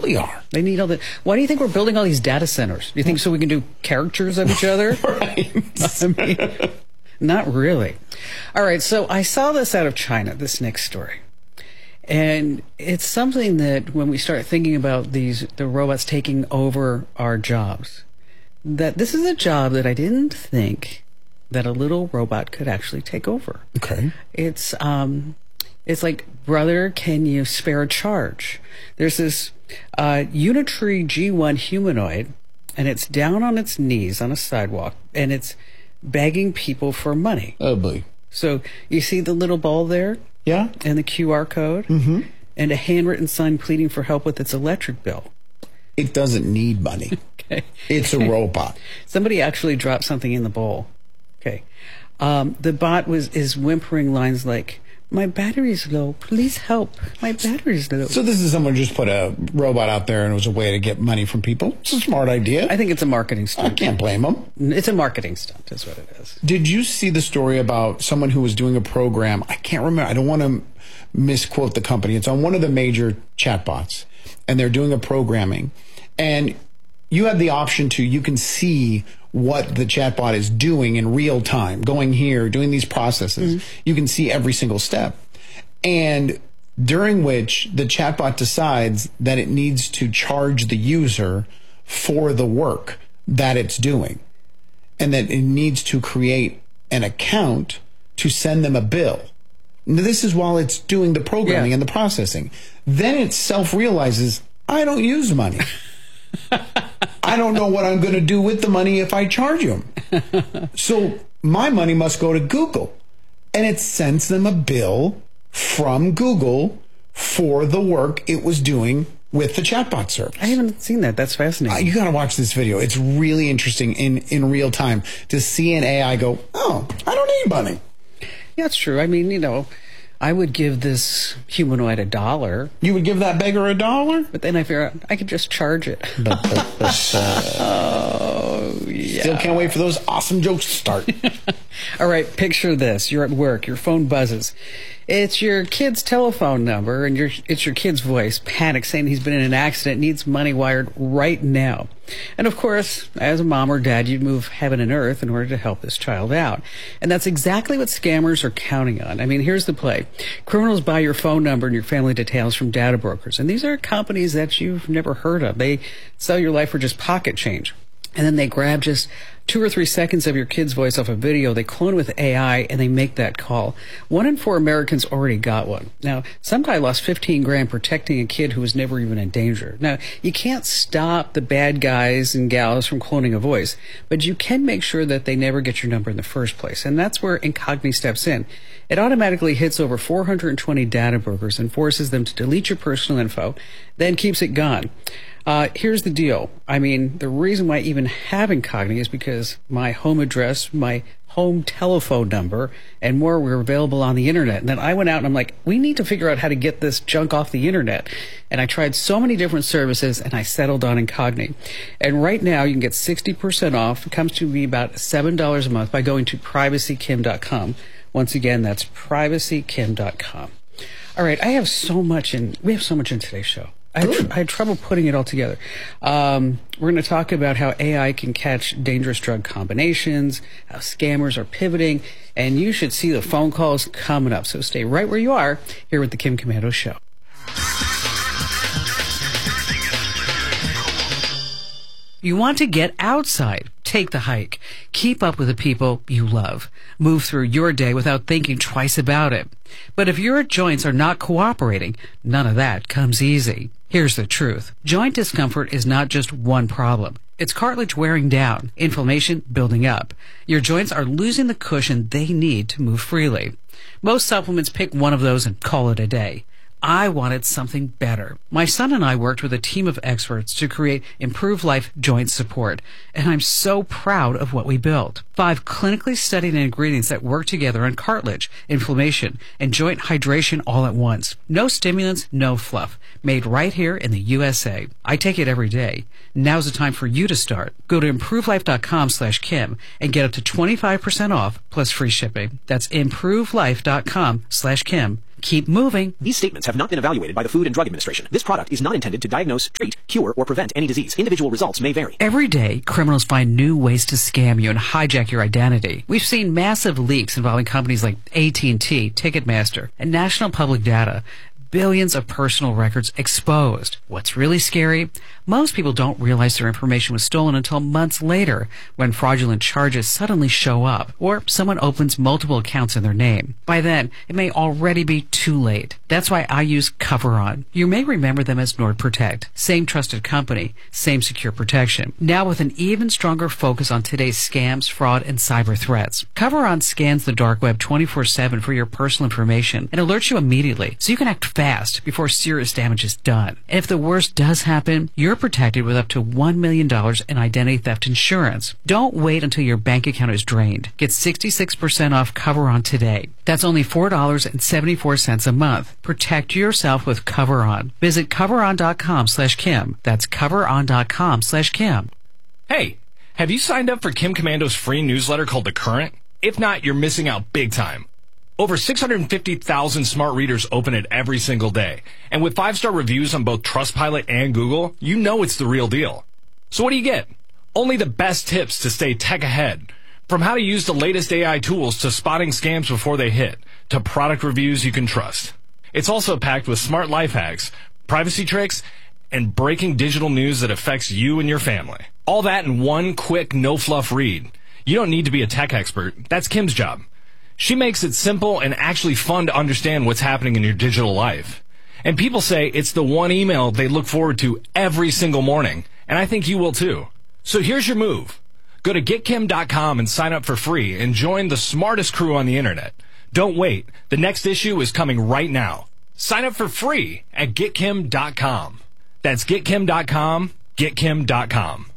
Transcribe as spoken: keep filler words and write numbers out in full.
really are. They need all the. Why do you think we're building all these data centers? Do you think so we can do caricatures of each other? Right. I mean, not really. All right, so I saw this out of China, this next story. And it's something that when we start thinking about these, the robots taking over our jobs, that this is a job that I didn't think that a little robot could actually take over. Okay. It's, um, it's like, brother, can you spare a charge? There's this uh, Unitree G one humanoid, and it's down on its knees on a sidewalk, and it's begging people for money. Oh, boy. So you see the little ball there? Yeah. And the Q R code? Mm-hmm. And a handwritten sign pleading for help with its electric bill. It doesn't need money. Okay. It's a robot. Somebody actually dropped something in the bowl. Okay. Um, the bot was is whimpering lines like, my battery's low. Please help. My battery's low. So this is someone just put a robot out there and it was a way to get money from people. It's a smart idea. I think it's a marketing I stunt. can't blame them. It's a marketing stunt is what it is. Did you see the story about someone who was doing a program? I can't remember. I don't want to misquote the company. It's on one of the major chatbots, and they're doing a programming. And you have the option to, you can see what the chatbot is doing in real time, going here, doing these processes. Mm-hmm. You can see every single step. And during which the chatbot decides that it needs to charge the user for the work that it's doing, and that it needs to create an account to send them a bill. Now, this is while it's doing the programming yeah. and the processing. Then it self-realizes, I don't use money. I don't know what I'm going to do with the money if I charge them. So my money must go to Google. And it sends them a bill from Google for the work it was doing with the chatbot service. I haven't seen that. That's fascinating. Uh, you got to watch this video. It's really interesting in, in real time to see an A I go, oh, I don't need money. Yeah, it's true. I mean, you know, I would give this humanoid a dollar. You would give that beggar a dollar? But then I figure out I could just charge it. But, but, but, uh, oh, yeah. Still can't wait for those awesome jokes to start. All right, picture this. You're at work. Your phone buzzes. It's your kid's telephone number, and your, it's your kid's voice, panic, saying he's been in an accident, needs money wired right now. And of course, as a mom or dad, you'd move heaven and earth in order to help this child out. And that's exactly what scammers are counting on. I mean, here's the play. Criminals buy your phone number and your family details from data brokers. And these are companies that you've never heard of. They sell your life for just pocket change. And then they grab just two or three seconds of your kid's voice off a video, they clone it with A I, and they make that call. One in four Americans already got one. Now, some guy lost fifteen grand protecting a kid who was never even in danger. Now, you can't stop the bad guys and gals from cloning a voice, but you can make sure that they never get your number in the first place. And that's where Incogni steps in. It automatically hits over four hundred twenty data brokers and forces them to delete your personal info, then keeps it gone. Uh, here's the deal. I mean, the reason why I even have Incogni is because my home address, my home telephone number, and more were available on the internet. And then I went out and I'm like, we need to figure out how to get this junk off the internet. And I tried so many different services, and I settled on Incogni. And right now you can get sixty percent off. It comes to be about seven dollars a month by going to privacy kim dot com. Once again, that's privacy kim dot com. All right, I have so much in, we have so much in today's show. I had, tr- I had trouble putting it all together. Um, we're going to talk about how A I can catch dangerous drug combinations, how scammers are pivoting, and you should see the phone calls coming up. So stay right where you are here with the Kim Komando Show. You want to get outside. Take the hike. Keep up with the people you love. Move through your day without thinking twice about it. But if your joints are not cooperating, none of that comes easy. Here's the truth. Joint discomfort is not just one problem. It's cartilage wearing down, inflammation building up. Your joints are losing the cushion they need to move freely. Most supplements pick one of those and call it a day. I wanted something better. My son and I worked with a team of experts to create Improved Life Joint Support, and I'm so proud of what we built. Five clinically studied ingredients that work together on cartilage, inflammation, and joint hydration all at once. No stimulants, no fluff. made right here in the U S A. I take it every day. Now's the time for you to start. Go to improvelife.com slash Kim and get up to twenty-five percent off plus free shipping. That's improvelife.com slash Kim. Keep moving. These statements have not been evaluated by the Food and Drug Administration. This product is not intended to diagnose, treat, cure, or prevent any disease. Individual results may vary. Every day, criminals find new ways to scam you and hijack your identity. We've seen massive leaks involving companies like A T and T, Ticketmaster, and National Public Data. Billions of personal records exposed. What's really scary? Most people don't realize their information was stolen until months later when fraudulent charges suddenly show up or someone opens multiple accounts in their name. By then, it may already be too late. That's why I use CoverOn. You may remember them as NordProtect. Same trusted company, same secure protection. Now with an even stronger focus on today's scams, fraud, and cyber threats. CoverOn scans the dark web twenty-four seven for your personal information and alerts you immediately so you can act fast before serious damage is done. And if the worst does happen, you're protected with up to one million dollars in identity theft insurance. Don't wait until your bank account is drained. Get sixty-six percent off CoverOn today. That's only four dollars and seventy-four cents a month. Protect yourself with CoverOn. Visit coveron.com slash Kim. That's coveron.com slash Kim. Hey, have you signed up for Kim Commando's free newsletter called The Current? If not, you're missing out big time. Over six hundred fifty thousand smart readers open it every single day. And with five-star reviews on both Trustpilot and Google, you know it's the real deal. So what do you get? Only the best tips to stay tech ahead. From how to use the latest A I tools to spotting scams before they hit, to product reviews you can trust. It's also packed with smart life hacks, privacy tricks, and breaking digital news that affects you and your family. All that in one quick, no-fluff read. You don't need to be a tech expert. That's Kim's job. She makes it simple and actually fun to understand what's happening in your digital life. And people say it's the one email they look forward to every single morning. And I think you will too. So here's your move. Go to get kim dot com and sign up for free and join the smartest crew on the internet. Don't wait. The next issue is coming right now. Sign up for free at get kim dot com. That's get kim dot com, get kim dot com.